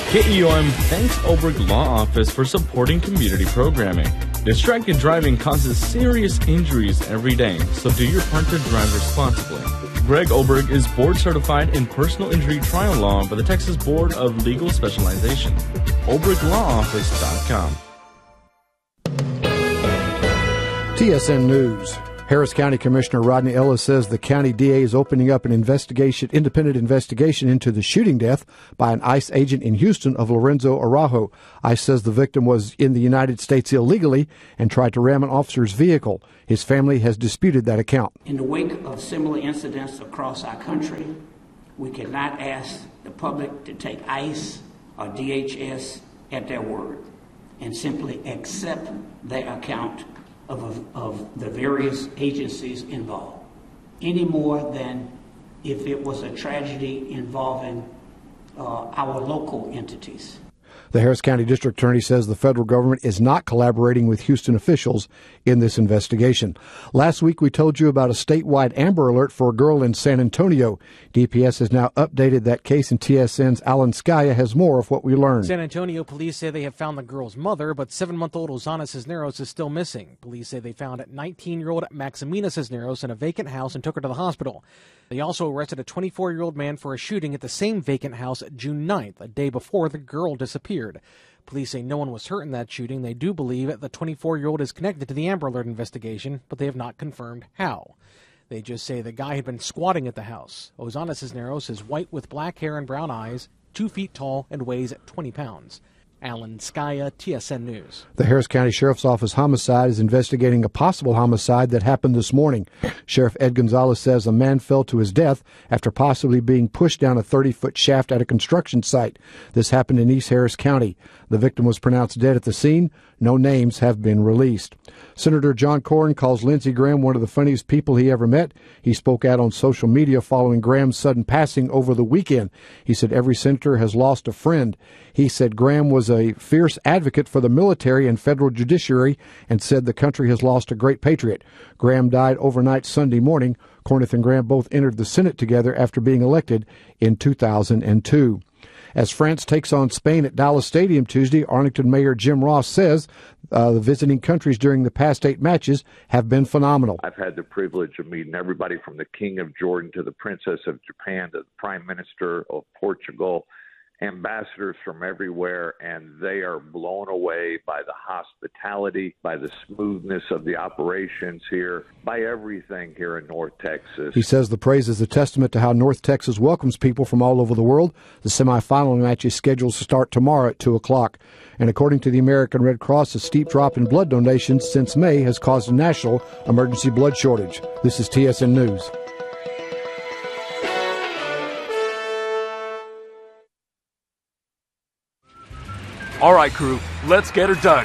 KEOM thanks Oberg Law Office for supporting community programming. Distracted driving causes serious injuries every day, so do your part to drive responsibly. Greg Oberg is board certified in personal injury trial law by the Texas Board of Legal Specialization. ObergLawOffice.com. TSN News. Harris County Commissioner Rodney Ellis says the county DA is opening up an independent investigation into the shooting death by an ICE agent in Houston of Lorenzo Araujo. ICE says the victim was in the United States illegally and tried to ram an officer's vehicle. His family has disputed that account. In the wake of similar incidents across our country, we cannot ask the public to take ICE or DHS at their word and simply accept their account of the various agencies involved, any more than if it was a tragedy involving our local entities. The Harris County District Attorney says the federal government is not collaborating with Houston officials in this investigation. Last week, we told you about a statewide Amber Alert for a girl in San Antonio. DPS has now updated that case, and TSN's Alan Skaya has more of what we learned. San Antonio police say they have found the girl's mother, but 7-month-old Ozana Cisneros is still missing. Police say they found 19-year-old Maximina Cisneros in a vacant house and took her to the hospital. They also arrested a 24-year-old man for a shooting at the same vacant house June 9th, a day before the girl disappeared. Police say no one was hurt in that shooting. They do believe the 24-year-old is connected to the Amber Alert investigation, but they have not confirmed how. They just say the guy had been squatting at the house. Ozana Cisneros is white with black hair and brown eyes, 2 feet tall, and weighs 20 pounds. Alan Skaya, TSN News. The Harris County Sheriff's Office homicide is investigating a possible homicide that happened this morning. Sheriff Ed Gonzalez says a man fell to his death after possibly being pushed down a 30-foot shaft at a construction site. This happened in East Harris County. The victim was pronounced dead at the scene. No names have been released. Senator John Cornyn calls Lindsey Graham one of the funniest people he ever met. He spoke out on social media following Graham's sudden passing over the weekend. He said every senator has lost a friend. He said Graham was a fierce advocate for the military and federal judiciary and said the country has lost a great patriot. Graham died overnight Sunday morning. Cornyn and Graham both entered the Senate together after being elected in 2002. As France takes on Spain at Dallas Stadium Tuesday, Arlington Mayor Jim Ross says the visiting countries during the past 8 matches have been phenomenal. I've had the privilege of meeting everybody from the King of Jordan to the Princess of Japan to the Prime Minister of Portugal, ambassadors from everywhere, and they are blown away by the hospitality, by the smoothness of the operations here, by everything here in North Texas. He says the praise is a testament to how North Texas welcomes people from all over the world. The semifinal match is scheduled to start tomorrow at 2 o'clock. And according to the American Red Cross, a steep drop in blood donations since May has caused a national emergency blood shortage. This is TSN News. All right, crew, let's get her dug.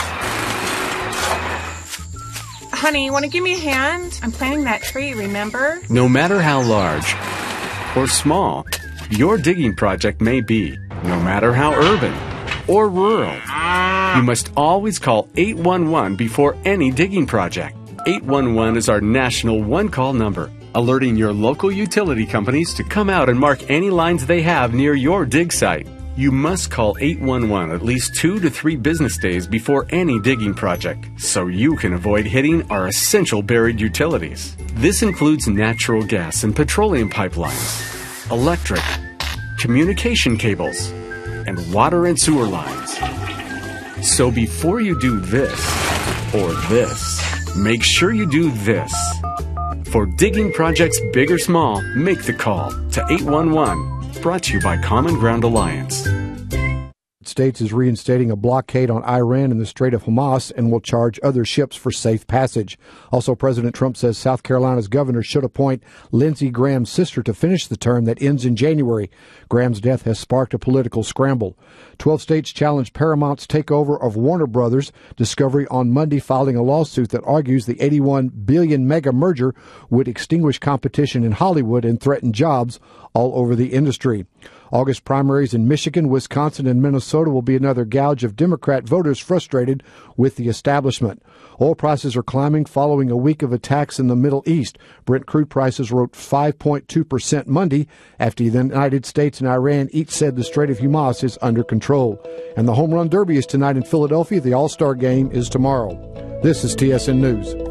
Honey, want to give me a hand? I'm planting that tree, remember? No matter how large or small your digging project may be, no matter how urban or rural, you must always call 811 before any digging project. 811 is our national one-call number, alerting your local utility companies to come out and mark any lines they have near your dig site. You must call 811 at least 2 to 3 business days before any digging project, so you can avoid hitting our essential buried utilities. This includes natural gas and petroleum pipelines, electric, communication cables, and water and sewer lines. So before you do this or this, make sure you do this. For digging projects big or small, make the call to 811. Brought to you by Common Ground Alliance. States is reinstating a blockade on Iran in the Strait of Hormuz and will charge other ships for safe passage. Also, President Trump says South Carolina's governor should appoint Lindsey Graham's sister to finish the term that ends in January. Graham's death has sparked a political scramble. 12 states challenged Paramount's takeover of Warner Brothers. Discovery on Monday filing a lawsuit that argues the $81 billion mega merger would extinguish competition in Hollywood and threaten jobs all over the industry. August primaries in Michigan, Wisconsin, and Minnesota will be another gouge of Democrat voters frustrated with the establishment. Oil prices are climbing following a week of attacks in the Middle East. Brent crude prices rose 5.2% Monday after the United States and Iran each said the Strait of Hormuz is under control. And the Home Run Derby is tonight in Philadelphia. The All-Star Game is tomorrow. This is TSN News.